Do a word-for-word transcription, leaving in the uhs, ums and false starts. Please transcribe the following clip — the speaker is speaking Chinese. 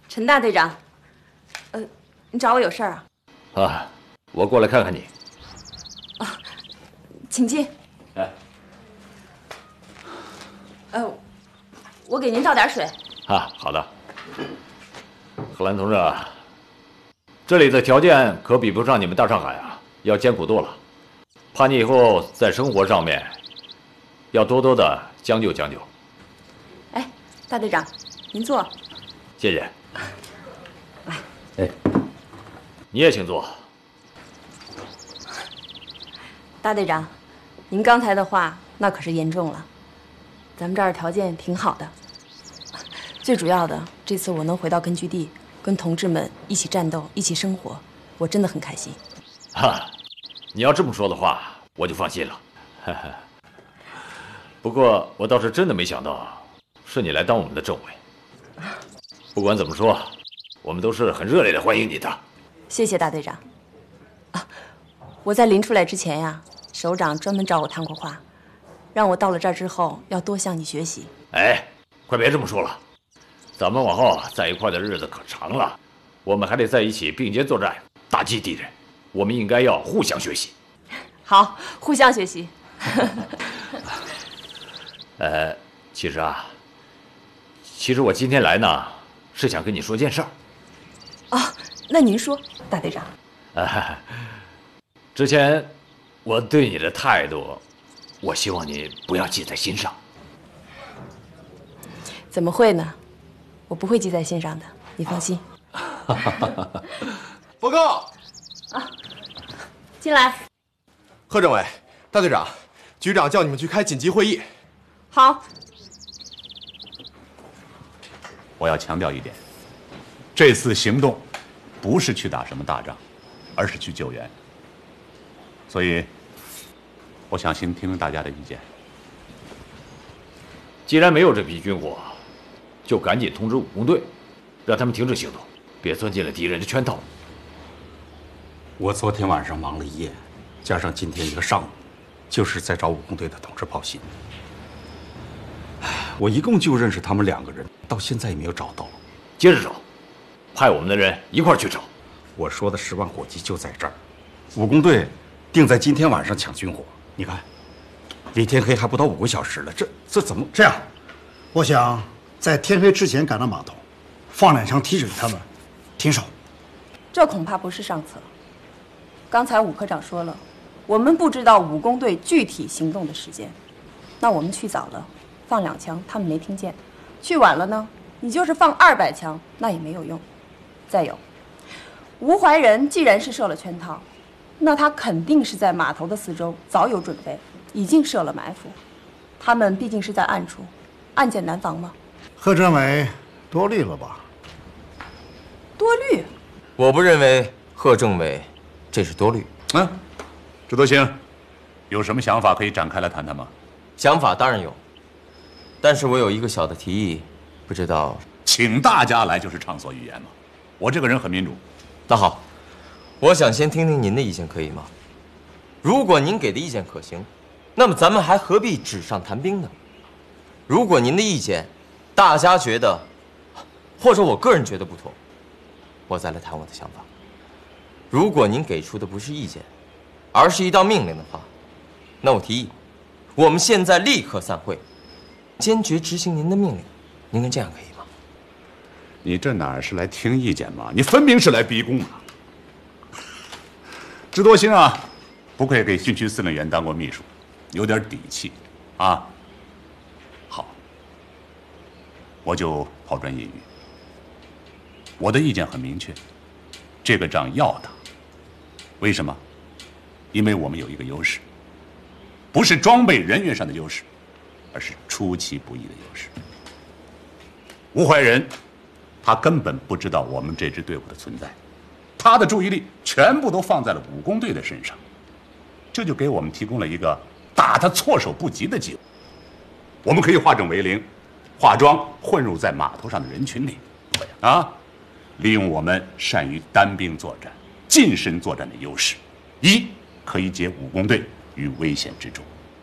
陈大队长，呃，你找我有事儿啊？ 啊，我过来看看你。 啊，请进。 哎。 呃，我给您倒点水。 啊，好的。贺兰同志，这里的条件可比不上你们大上海啊，要艰苦多了。怕你以后在生活上面要多多的将就将就。 哎，大队长，您坐。 谢谢。 来， 哎，你也请坐。 大队长，您刚才的话那可是严重了。咱们这儿条件挺好的，最主要的，这次我能回到根据地，跟同志们一起战斗，一起生活，我真的很开心。 哈，你要这么说的话，我就放心了。哈哈。不过我倒是真的没想到，是你来当我们的政委。不管怎么说，我们都是很热烈的欢迎你的。 谢谢大队长。啊，我在临出来之前呀，首长专门找我谈过话，让我到了这儿之后要多向你学习。 哎，快别这么说了，咱们往后在一块的日子可长了，我们还得在一起并肩作战，打击敌人。我们应该要互相学习。 好，互相学习。 呃，其实啊，其实我今天来呢，是想跟你说件事儿。 啊，那您说，大队长。 啊，之前我对你的态度，我希望你不要记在心上。 怎么会呢？我不会记在心上的，你放心。 报告。 啊，进来。 贺政委，大队长，局长叫你们去开紧急会议。 好。 我要强调一点，这次行动不是去打什么大仗，而是去救援。所以，我想先听听大家的意见。 既然没有这批军火，就赶紧通知武工队，让他们停止行动，别钻进了敌人的圈套。 我昨天晚上忙了一夜，加上今天一个上午，就是在找武工队的同志报信。我一共就认识他们两个人，到现在也没有找到。 接着找，派我们的人一块儿去找。 我说的十万火急就在这儿，武工队定在今天晚上抢军火。你看，离天黑还不到五个小时了，这这怎么这样？我想在天黑之前赶到码头，放两枪提醒他们停手。 这恐怕不是上策。刚才武科长说了，我们不知道武工队具体行动的时间。那我们去早了，放两枪他们没听见；去晚了呢，你就是放二百枪，那也没有用。再有，吴怀仁既然是设了圈套，那他肯定是在码头的四周早有准备，已经设了埋伏。他们毕竟是在暗处，暗箭难防嘛。 贺政委多虑了吧？ 多虑？ 我不认为贺政委这是多虑。 嗯，朱德兴，有什么想法可以展开来谈谈吗？ 想法当然有，但是我有一个小的提议，不知道。 请大家来就是畅所欲言嘛。我这个人很民主。 那好，我想先听听您的意见，可以吗？如果您给的意见可行，那么咱们还何必纸上谈兵呢？如果您的意见，大家觉得，或者我个人觉得不妥，我再来谈我的想法。如果您给出的不是意见，而是一道命令的话，那我提议，我们现在立刻散会，坚决执行您的命令。您看这样可以吗？ 你这哪是来听意见嘛？你分明是来逼宫啊！知多兴啊，不愧给军区司令员当过秘书，有点底气啊。好，我就抛砖引玉。我的意见很明确，这个仗要打。为什么？因为我们有一个优势，不是装备人员上的优势，而是出其不意的优势。吴怀仁，他根本不知道我们这支队伍的存在，他的注意力全部都放在了武工队的身上，这就给我们提供了一个打他措手不及的机会。我们可以化整为零，化妆混入在码头上的人群里，啊，利用我们善于单兵作战、近身作战的优势，一可以解武工队于危险之中。